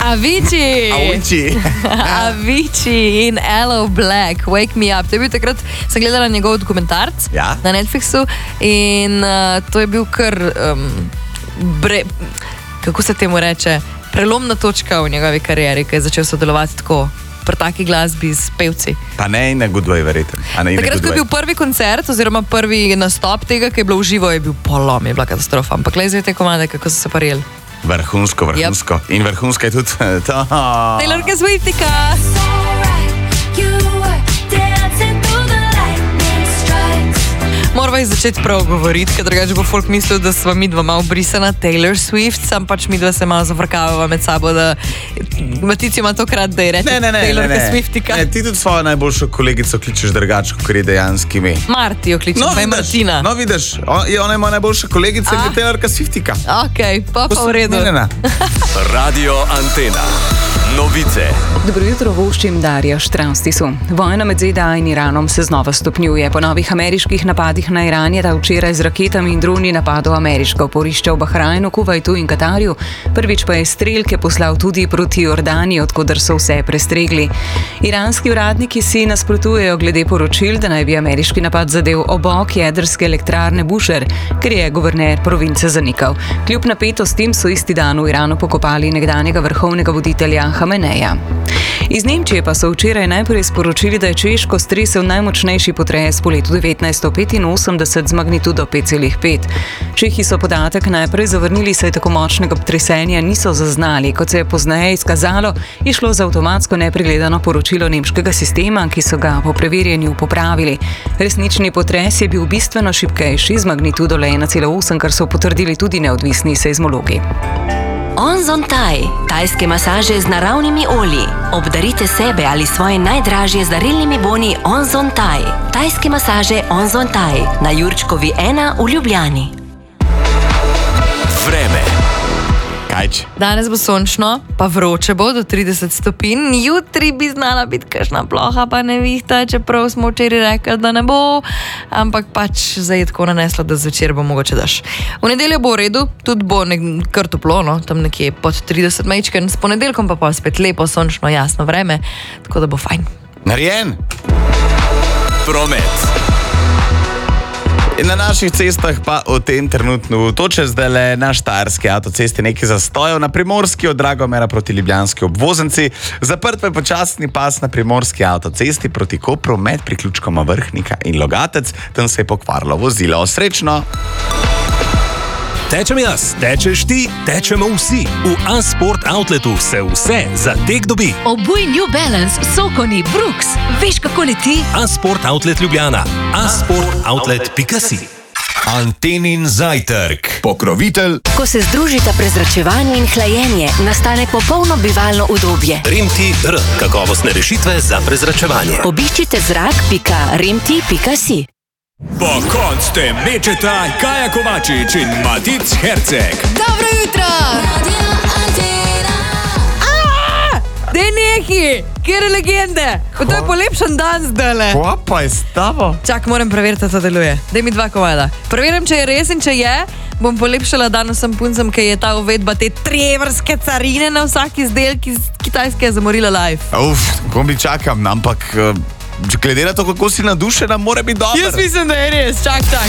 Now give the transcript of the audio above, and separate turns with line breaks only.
Avicii in Aloe Black, Wake Me Up. To je bil takrat, sem gledala njegov dokumentarc na Netflixu in to je bil kar, kako se temu reče, prelomna točka v njegovi karieri, ko je začel sodelovati tako pri taki glasbi s pevci.
Pa ne in na Good Way, verjetno.
Takrat, ko je bil prvi koncert oziroma prvi nastop tega, ki je bilo v živo, je bil polom, je bila katastrofa. Ampak glej zdaj te komade, kako so se parjeli.
Vrhunsko. Yep. In vrhunska je tudi to.
Taylorka Swiftika. Morava jih začeti prav govoriti, ker drugače bo folk mislil, da sva mi dva malo brisana Taylor Swift, sam pač mi dva se malo zafrkavava med sabo, da Matici ima tokrat, da je reče Taylorka Swiftika.
Ne, ti tudi svojo najboljšo kolegico kličeš drugače, kot je dejanski ime.
Marti jo kličeš, pa je Martina.
No, vidiš, ona ima najboljša kolegica, ki je Taylorka Swiftika.
Ok, pa v redu.
Radio Antena. Novice.
Dobro jutro, voščim Darja Štranstisu. Vojna med ZDA in Iranom se znova stopnjuje. Po novih ameriških napadih na Iran je ta včeraj z raketami in droni napadal ameriška oporišča v Bahrajnu, Kuvajtu in Katarju. Prvič pa je strelke poslal tudi proti Jordaniji, odkudar so vse prestregli. Iranski uradniki si nasprotujejo glede poročil, da naj bi ameriški napad zadel obok jedrske elektrarne Bushehr, ker je guverner province zanikal. Kljub napetostim so isti dan v Iranu pokopali nekdanjega vrhovnega voditelja Hameneja. Iz Nemčije pa so včeraj najprej sporočili, da je Češko stresel najmočnejši potres po letu 1985 z magnitudo 5,5. Čehi so podatek najprej zavrnili, saj tako močnega potresenja niso zaznali. Kot se je pozneje izkazalo, je šlo za avtomatsko nepregledano poročilo nemškega sistema, ki so ga po preverjanju popravili. Resnični potres je bil bistveno šibkejši z magnitudo le 1,8, kar so potrdili tudi neodvisni seizmologi.
Onzon Thai, tajske masaže z naravnimi olji. Obdarite sebe ali svoje najdražje z darilnimi boni Onzon Thai. Tajske masaže Onzon Thai na Jurčkovi 1 v Ljubljani.
Vreme.
Danes bo sončno, pa vroče bo do 30 stopinj. Jutri bi znala biti kakšna ploha, pa nevihta, čeprav smo včeraj rekli, da ne bo. Ampak pač zdaj je tako naneslo, da zvečer bo mogoče daš. V nedeljo bo v redu, tudi bo kar toplo, no, tam nekje pod 30 mejčken. S ponedeljkom pa spet lepo, sončno, jasno vreme, tako da bo fajn.
Narejen!
Promet.
In na naših cestah pa v tem trenutku toče zdajle na Štajerski avtocesti nekaj zastojev, na Primorski od Dragomera proti Ljubljanski obvoznici, zaprt pa je počasni pas na Primorski avtocesti proti Kopru med priključkoma Vrhnika in Logatec, tam se je pokvarilo vozilo. Srečno!
Tečem jaz, tečeš ti, tečemo vsi. V A-Sport Outletu se vse za tek dobi.
Obuj New Balance, Sokoni, Brooks. Veš, kako leti?
A-Sport Outlet Ljubljana. asportoutlet.si. Antenin zajtrk. Pokrovitelj.
Ko se združita prezračevanje in hlajenje, nastane popolno bivalno udobje.
Remti.r. Kakovostne rešitve za prezračevanje.
Obiščite zrak.remti.si.
Po konc te mečeta Kaja Kovačič in Matic Herceg.
Dobro jutro! Dej neki, kjer legende? To je polepšan dan zdajle.
Kva pa je s tabo?
Čak, moram preveriti, da to deluje. Dej mi 2 kovada. Preverim, če je res in če je, bom polepšala dan vsem puncem, ker je ta uvedba te 3 evrske carine na vsak izdelek iz Kitajske zamorila live.
Kombi čakam, ampak glede na to, kako si nadušena, mora biti dobro.
Jaz mislim, da je res. Čak.